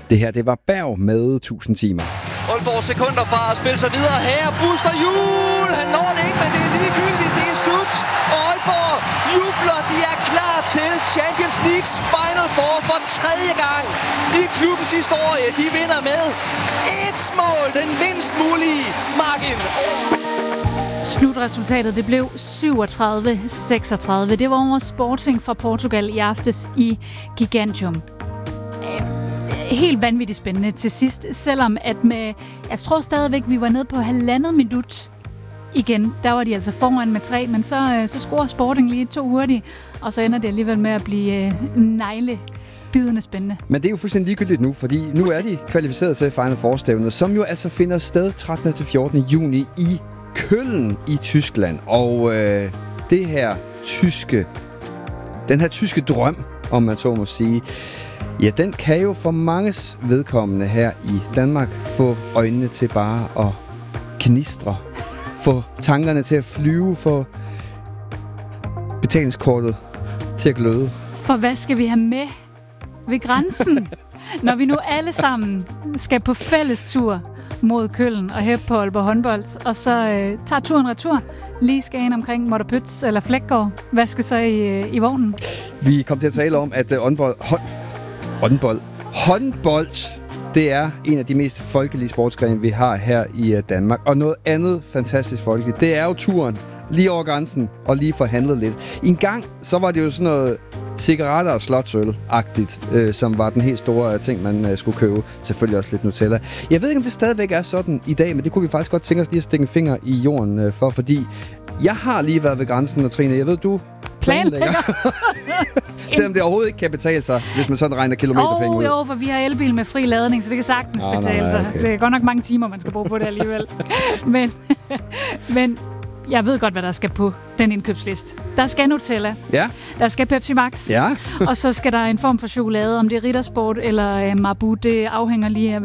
Det her, det var Berg med 1000 timer. Aalborg sekunder fra at spille sig videre her. Buster Juhl, han når det ikke, men det er ligegyldigt. Det er slut. Og Aalborg jubler. De er klar til Champions Leagues Final Four for 3. gang i klubbens historie. De vinder med 1 mål, den mindst mulige margin. Slutresultatet det blev 37-36. Det var over Sporting fra Portugal i aftes i Gigantium. Helt vanvittigt spændende til sidst, selvom at jeg tror stadigvæk, vi var nede på 1,5 minut igen. Der var de altså foran med 3, men så scorer Sporting lige 2 hurtigt, og så ender det alligevel med at blive neglebidende spændende. Men det er jo fuldstændig ligegyldigt nu, fordi nu er de kvalificeret til Final Four-stævnet, som jo altså finder sted 13. til 14. juni i Köln i Tyskland. Og den her tyske drøm, om man så må sige, ja, den kan jo for manges vedkommende her i Danmark få øjnene til bare at gnistre, få tankerne til at flyve, få betalingskortet til at gløde. For hvad skal vi have med ved grænsen, når vi nu alle sammen skal på fælles tur mod Köln og hæppe på Aalborg håndbold, og så tager turen retur, lige skal ind omkring Motterpøts eller Flækgaard. Hvad skal så i vognen? Vi kom til at tale om, at håndbold, det er en af de mest folkelige sportsgrene, vi har her i Danmark. Og noget andet fantastisk folkeligt, det er jo turen lige over grænsen og lige forhandlet lidt. En gang, så var det jo sådan noget cigaretter og slotsøl-agtigt, som var den helt store ting, man skulle købe. Selvfølgelig også lidt Nutella. Jeg ved ikke, om det stadigvæk er sådan i dag, men det kunne vi faktisk godt tænke os lige at stikke en finger i jorden for, fordi jeg har lige været ved grænsen, og Trine, jeg ved, du planlægger. Selvom det overhovedet ikke kan betale sig, hvis man sådan regner kilometerpenge ud. Jo, for vi har elbil med fri ladning, så det kan sagtens betale sig. Okay. Det er godt nok mange timer, man skal bruge på det alligevel. men jeg ved godt, hvad der skal på den indkøbsliste. Der skal Nutella. Ja. Der skal Pepsi Max. Ja. Og så skal der en form for chokolade. Om det er Rittersport eller Marabou, det afhænger lige af,